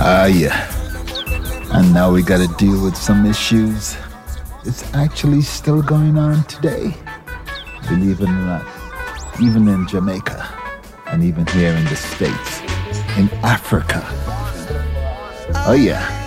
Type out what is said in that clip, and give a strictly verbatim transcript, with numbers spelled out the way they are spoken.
Ah, yeah. And now we gotta deal with some issues. It's actually still going on today. Believe it or not. Even in Jamaica. And even here in the States. In Africa. Oh, yeah.